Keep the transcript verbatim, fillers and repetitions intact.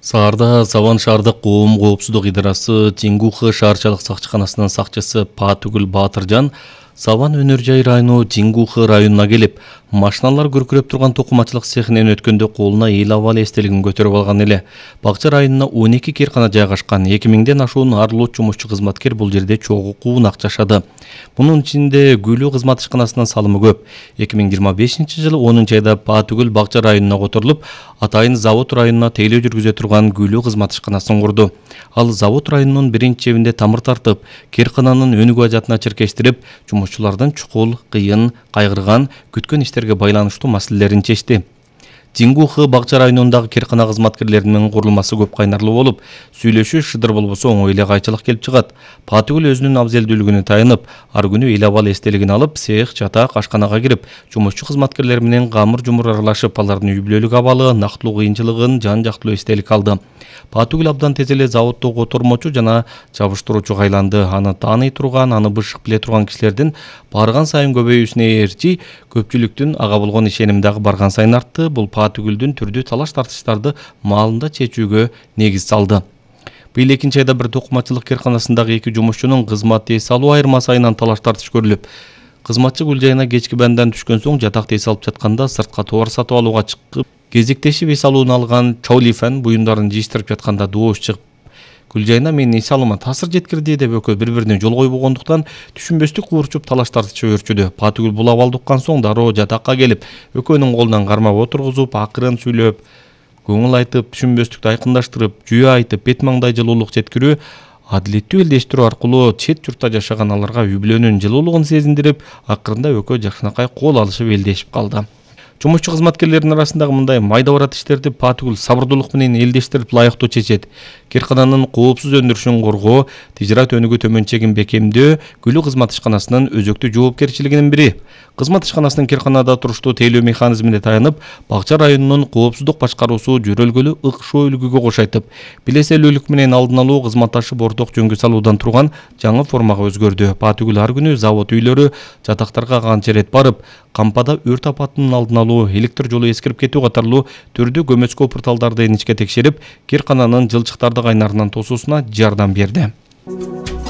Саарда Саван шаардык коом коопсуздук идарасы Тингухы шаарчалык сакчыканасынын сакчысы Паатүгүл Баатыржан Саван өнөр жай району Тингухы районуна келип, машиналар көркүрөп турган токумачылык цехинен өткөндө колуна эл абал эстелигин көтөрүп алган эле. Бакча районуна он эки кээркана жайгашкан, эки миңден ашуун арлуу жумушчу кызматкер бул жерде чогуу куунак жашады. Мунун ичинде Гүлүү кызмат ишканасынын салымы көп. эки миң жыйырма бешинчи жылы онунчу айда Паатүгүл бакча районуна которулуп, атайын завод районуна тейлөө жүргүзө турган Гүлүү кызмат ишканасын курду. Ал завод районунун биринчи чебинде тамыр тартып, кээркананын өнүгүү ажатына чиркештирип, жумушчулардын чукул, кыйын, кайгырган, күткөн иштерге байланыштуу маселелерин чечти. Тингухы бакча районундагы кээркана кызматкерлеринин курулмасы көп кайнарлуу болуп, сүйлөшүү шыдыр болбосо оңой эле кайчылык келип чыгат. Паатүгүл өзүнүн абзелдүүлүгүнө таянып, ар күнү эл абал эстелигин алып, цех, чатак, ашканага кирип, жумушчу кызматкерлер менен камыр-жумур аралашып, алардын үй бүлөлүк абалы, нактылуу кыйынчылыгын жан-жактылуу эстелик алды. Паатүгүл абдан тез эле заводдо котормочу жана жабыштыруучуга айланды. Аны тааный турган, аны бышык биле турган кишилердин барган сайын көбөйүүсүнө ээрчи, көпчүлүктүн ага болгон ишеними дагы барган сайын артты. Бул Паатүгүлдүн түрдүү талаш тартыштарды маалында чечүүгө негиз салды. Быйыл экинчи айда бир токумачылык кээрканасындагы эки жумушчунун кызмат эс алуу айырмасы айынан талаш тартыш көрүлүп, кызматчы Гүлжайына кечки бандан түшкөн соң жатак эс алып жатканда сыртка товар сатып алууга чыгып, кезиктешип эс алууну алган Чаулифан буюмдарын жыйыштырып жатканда доош чыгып, Гүлжайына менин эс алуума таасир жеткирди деп экөө бири-бирине жол койбогондуктан түшүнбөстүк куурчуп талаш тартышы өрчүдү. Паатүгүл бул абалды уккан соң дароо жатакка келип, экөөнүн колунан кармап отургузуп, акырын сүйлөп, көңүл айтып, түшүнбөстүктү айкындаштырып, жүйө айтып, бет маңдай жылуулук жеткирүү, адилеттүү элдештирүү аркылуу чет журтта жашаган аларга үй бүлөнүн жылуулугун сезиндирип, акырында экөө жакшынакай кол алышып элдешип калды. Жумушчу кызматкерлердин арасындагы мындай майда барат иштерди Паатүгүл сабырдуулук менен элдештирип лайыктуу чечет. Кээркананын коопсуз өндүрүшүн коргоо, тижарат өнүгүү төмөн чегин бекемдөө Гүлүү кызмат ишканасынын өзөктүү жоопкерчилигинин бири. Кызмат ишканасынын кээрканада туруштуу тейлөө механизмине таянып, бакча районунун коопсуздук башкаруусу жөрөлгөлүү ыкшоо үлгүгө кош айтып, билеселүүлүк менен алдын алуу кызматташып орток жөнгө салуудан турган жаңы формага өзгөрдү. Паатүгүл ар күнү завод үйлөрү, жатактарга канча ирет барып, кампада өрт апатынын алдын алуу, электр жолу эскирип кетүү катарлуу түрдүү көмөчкө порталдарды иничке текшерип, кээркананын жылчыктарды кайнарынан тосуусуна жардам берди.